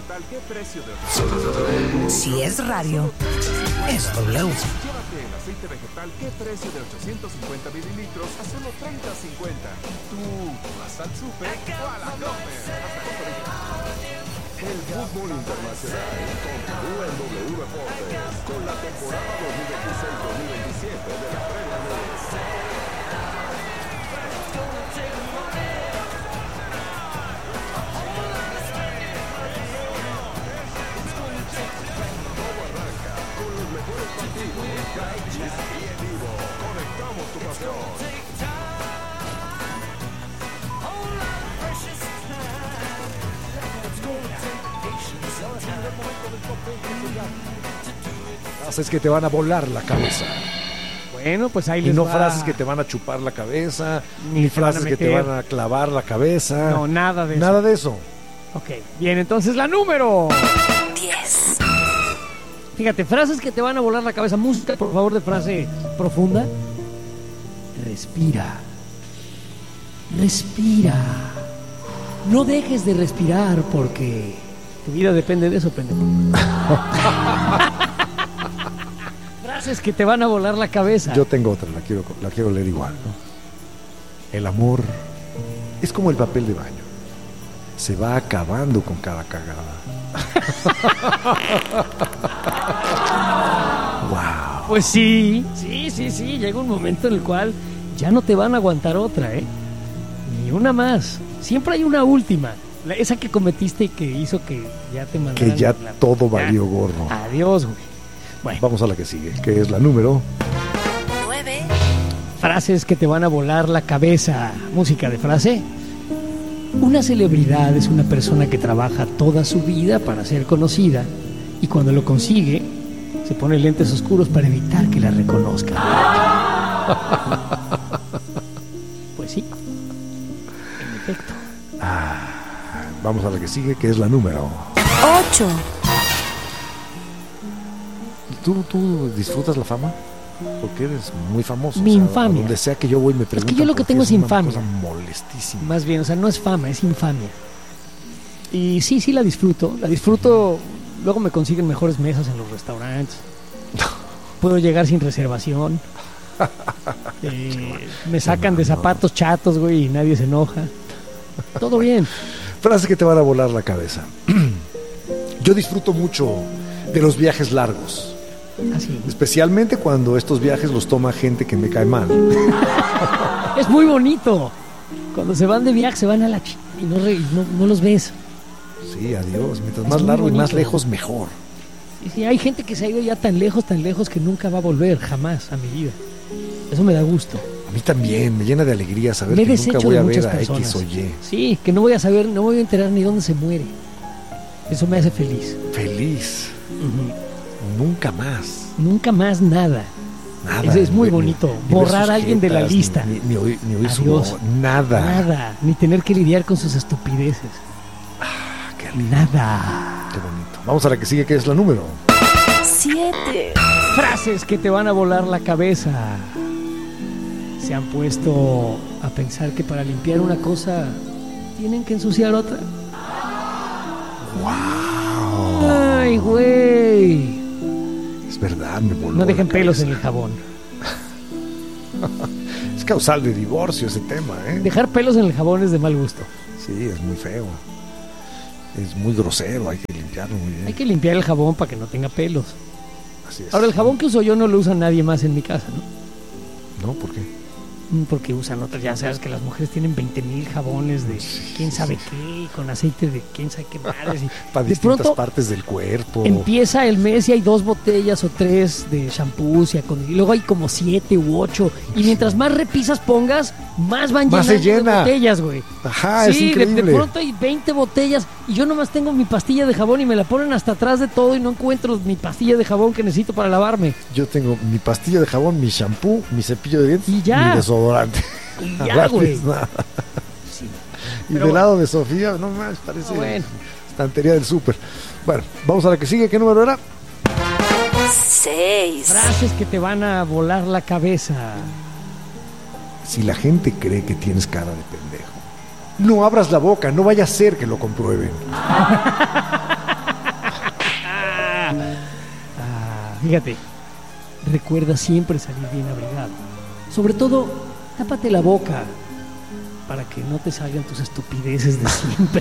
vegetal, ¿qué precio de Si es radio, es W. Llévate el aceite vegetal, ¿qué precio de 850 mililitros a solo 30.50? ¿Tú vas al súper o a la Comer? El fútbol internacional continúa en W Deportes con la temporada 2026-2027 de la Premier League. Con los mejores partidos, gratis y en vivo. Conectamos tu pasión. Frases que te van a volar la cabeza. Bueno, pues ahí Y les no va. frases que te van a chupar la cabeza, Ni ni te van a frases que te meter. van a clavar la cabeza. No, nada de eso. Nada de eso. Ok, bien, entonces la número 10. Fíjate, frases que te van a volar la cabeza. Música, por favor, de frase profunda. Respira. Respira. No dejes de respirar porque tu vida depende de eso, pendejo. Frases que te van a volar la cabeza. Yo tengo otra, la quiero leer igual, ¿no? El amor es como el papel de baño. Se va acabando con cada cagada. Wow. Pues sí. Llega un momento en el cual ya no te van a aguantar otra, ¿eh? Ni una más. Siempre hay una última. Esa que cometiste y que hizo que ya te mandaran. Que ya todo valió gorro. Adiós, güey. Bueno, Vamos a la que sigue, que es la número 9. frases que te van a volar la cabeza. Música de frase. Una celebridad es una persona que trabaja toda su vida para ser conocida y cuando lo consigue se pone lentes oscuros para evitar que la reconozcan. Pues sí, en efecto. Vamos a la que sigue, que es la número. 8. ¿Tú disfrutas la fama? Porque eres muy famoso. Mi infamia. Donde sea que yo voy me preguntan. yo lo que por qué tengo es infamia. una cosa molestísima. Más bien, o sea, no es fama, es infamia. Y sí, la disfruto. La disfruto, luego me consiguen mejores mesas en los restaurantes. Puedo llegar sin reservación. Me sacan de zapatos chatos, güey, y nadie se enoja. Todo bien. Frases que te van a volar la cabeza. Yo disfruto mucho de los viajes largos. Así. Especialmente cuando estos viajes los toma gente que me cae mal. Es muy bonito. Cuando se van de viaje, se van a la y no los ves. Sí, adiós. Mientras Es más muy largo y más bonito. lejos, mejor. Y sí, hay gente que se ha ido ya tan lejos que nunca va a volver jamás a mi vida. Eso me da gusto. A mí también me llena de alegría saber Me que nunca desecho voy de a ver muchas a personas. X o Y. Sí, que no voy a saber, no voy a enterar ni dónde se muere. Eso me hace feliz. Feliz. Nunca más. Nunca más nada. Nada. Es muy Ni- bonito. ni ver Borrar sus a alguien de la jetas, lista. Ni oír su Adiós. voz. Nada. Nada. Ni tener que lidiar con sus estupideces. Qué lindo. Nada. Qué bonito. Vamos a la que sigue, que es la número. 7. Frases que te van a volar la cabeza. ¿Se han puesto a pensar que para limpiar una cosa tienen que ensuciar otra? ¡Wow! Ay, güey. Es verdad, me voló No dejen la pelos en cabeza. el jabón. Es causal de divorcio ese tema, ¿eh? Dejar pelos en el jabón es de mal gusto. Sí, es muy feo. Es muy grosero, hay que limpiarlo muy bien. Hay que limpiar el jabón para que no tenga pelos. Así es. Ahora, el jabón que uso yo no lo usa nadie más en mi casa, ¿no? ¿No? ¿Por qué? Porque usan otras, ya sabes que las mujeres tienen 20,000 jabones de quién sabe qué, y con aceite de quién sabe qué madres. Y Para de distintas pronto partes del cuerpo. empieza el mes y hay 2 botellas o 3 de shampoos y luego hay como 7 u 8. Y mientras más repisas pongas, más van Más llenando se llena. de botellas, güey. Ajá, es Sí, de increíble. pronto hay 20 botellas y yo nomás tengo mi pastilla de jabón y me la ponen hasta atrás de todo y no encuentro mi pastilla de jabón que necesito para lavarme. Yo tengo mi pastilla de jabón, mi shampoo, mi cepillo de dientes Y ya. mi desodorante. Y ya, Gratis, güey. nada. Sí. Y Pero del bueno. lado de Sofía, no más, parece Bueno. estantería del súper. Bueno, vamos a la que sigue. ¿Qué número era? 6. Frases que te van a volar la cabeza. Si la gente cree que tienes cara de pendejo, no abras la boca, no vaya a ser que lo comprueben. fíjate. Recuerda siempre salir bien abrigado. Sobre todo, tápate la boca para que no te salgan tus estupideces de siempre.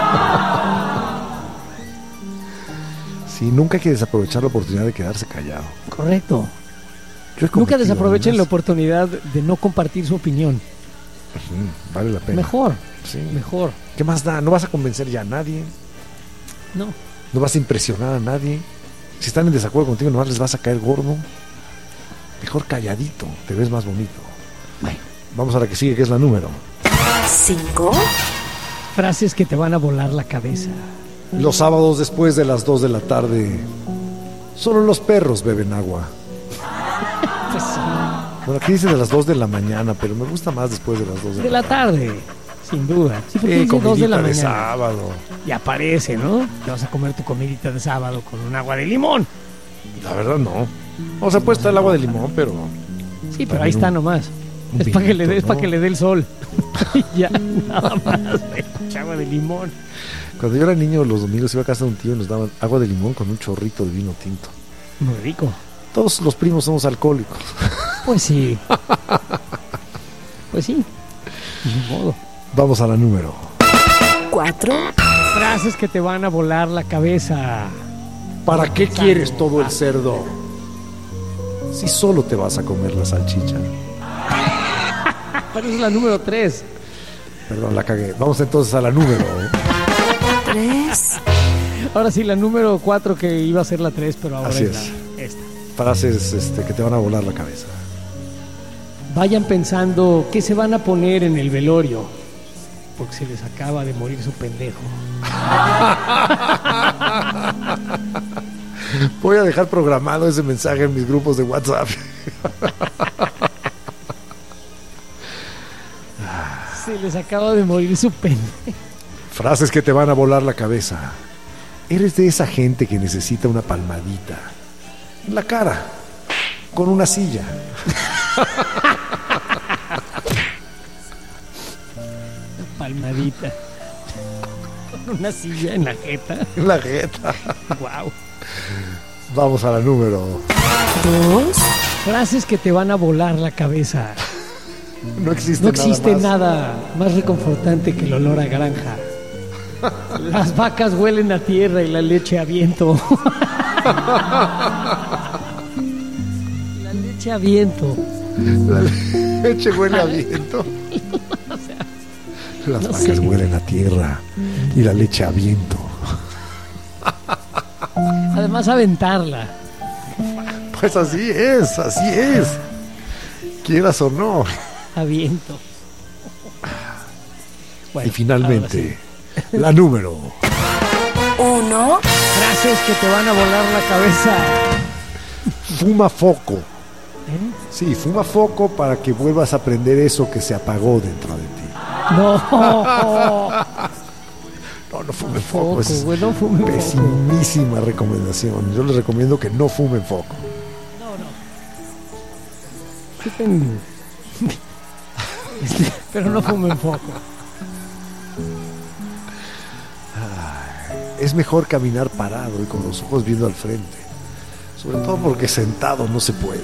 Sí, nunca hay que desaprovechar la oportunidad de quedarse callado. Correcto. Yo he Nunca cometido desaprovechen la algunas. oportunidad de no compartir su opinión. Ujú, vale la pena. Mejor, Sí. mejor. ¿Qué más da? No vas a convencer ya a nadie. No. No vas a impresionar a nadie. Si están en desacuerdo contigo, nomás les vas a caer gordo. Mejor calladito, te ves más bonito. Bueno, Vamos a la que sigue, que es la número. 5, frases que te van a volar la cabeza. Los sábados después de las 2 de la tarde, solo los perros beben agua. Pues sí, Bueno, aquí dice de las 2 de la mañana, pero me gusta más después de las 2 de la tarde, sin duda. Sí, porque dice 2 de comidita la de mañana. sábado. Y aparece, ¿no? Te vas a comer tu comidita de sábado con un agua de limón. La verdad no. O sea, puede estar el agua de limón, pero Sí, pero ahí está nomás. un Es para que le dé, vinito, es para ¿no? que le dé el sol. Ya, nada más. Agua de limón. Cuando yo era niño, los domingos iba a casa de un tío y nos daban agua de limón con un chorrito de vino tinto. Muy rico. Todos los primos somos alcohólicos. Pues sí. Pues sí. Ni modo. Vamos a la número. 4, Frases que te van a volar la cabeza. ¿Para qué quieres todo el cerdo? Si solo te vas a comer la salchicha. Pero esa es la número 3. Perdón, la cagué. Vamos entonces a la número. 3, Ahora sí, la número 4 que iba a ser la 3, pero ahora Así es es. esta. Frases que te van a volar la cabeza. Vayan pensando qué se van a poner en el velorio, porque se les acaba de morir su pendejo. Voy a dejar programado ese mensaje en mis grupos de WhatsApp. Se les acaba de morir su pendejo. Frases que te van a volar la cabeza. Eres de esa gente que necesita una palmadita en la cara, con una silla. Palmadita. Con una silla en la jeta. En la jeta. Wow. Vamos a la número. 2, Frases que te van a volar la cabeza. No existe, No existe más. nada más reconfortante que el olor a granja. Las vacas huelen a tierra y la leche a viento. La leche a viento. La leche huele a viento. Las no vacas sé. huelen a tierra y la leche a viento. Además, aventarla. Pues así es, así es. Quieras o no. A viento. Bueno, Y finalmente, ahora sí. la número. 1, Frases que te van a volar la cabeza. Fuma foco. ¿Eh? Sí, fuma foco para que vuelvas a aprender eso que se apagó dentro de ti. No. No fumen foco. Foco, Es güey, no fumen foco. pesimísima recomendación. Yo les recomiendo que no fumen foco. Chupen. Pero no fumen foco. Es mejor caminar parado y con los ojos viendo al frente. Sobre todo porque sentado no se puede.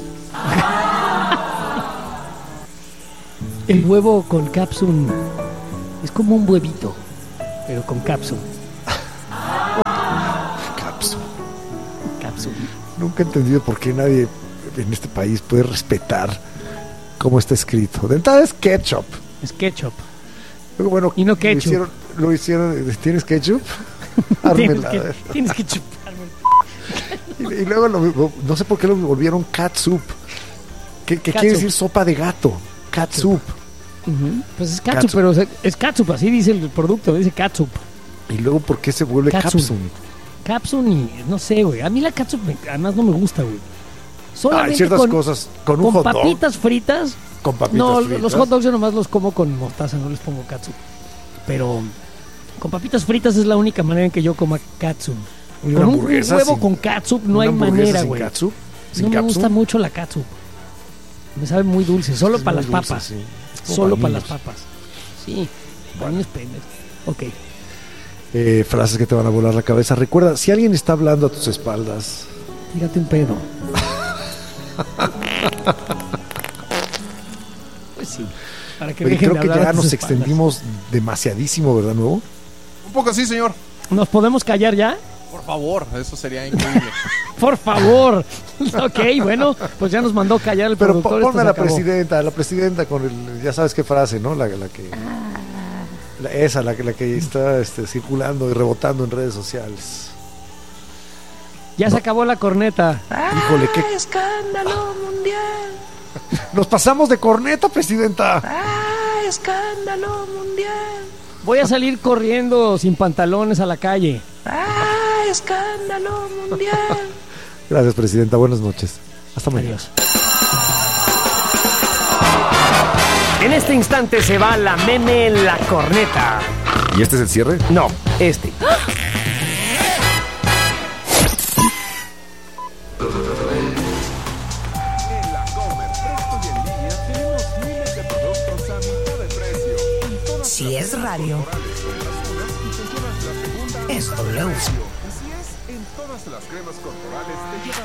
El huevo con capsun es como un huevito, pero con capsun. Capsu. Capsun. Nunca he entendido por qué nadie en este país puede respetar cómo está escrito. De entrada es ketchup. Es ketchup. Luego, bueno, Y no ketchup. Lo hicieron, ¿tienes ketchup? Tienes Ármela, a ver. tienes que chuparme. Y luego no sé por qué lo volvieron catsup. Que Catsup. quiere decir sopa de gato. Catsup. Ujú. Pues es catsup, Catsup. pero es catsup, así dice el producto, dice catsup. Y luego, ¿por qué se vuelve Catsup. capsun? Capsun y no sé, güey. A mí la catsup además no me gusta, güey. Solamente Hay ciertas con, cosas. Con un con hot dog. papitas fritas. Con papitas No, fritas. los hot dogs yo nomás los como con mostaza, no les pongo catsup. Pero con papitas fritas es la única manera en que yo coma catsup. Y Con una un hamburguesa huevo sin- con catsup no una hay hamburguesa manera, sin güey. catsup, sin No me capsun. gusta mucho la catsup. Me sabe muy dulce, solo Es para muy las dulce, papas. sí. Es como Solo para para las niños. papas. Sí, para niños pendejos. Ok. Frases que te van a volar la cabeza. Recuerda, si alguien está hablando a tus espaldas, tírate un pedo. Pues sí, para que Oye, dejen creo de que hablar ya a tus nos espaldas. extendimos demasiadísimo, ¿verdad, Nuevo? Un poco así, señor. ¿Nos podemos callar ya? Por favor, eso sería increíble. Por favor. Ok, bueno, pues ya nos mandó callar el Pero productor. esto ponme a se la acabó. presidenta con el, ya sabes qué frase, ¿no? La que la que está circulando y rebotando en redes sociales. Ya se acabó la corneta. Híjole, qué Escándalo mundial. nos pasamos de corneta, presidenta. Escándalo mundial. Voy a salir corriendo sin pantalones a la calle. Escándalo mundial. Gracias, presidenta. Buenas noches. Hasta mañana. Adiós. En este instante se va la meme en la corneta. ¿Y este es el cierre? No, este. En la Comer, Presto y en línea tenemos miles de productos a mitad de precio. Y todas Si las es cremas radio, corporales compras unas y te llevas la segunda es a mitad de W. precio. Así es, en todas las cremas corporales te llevas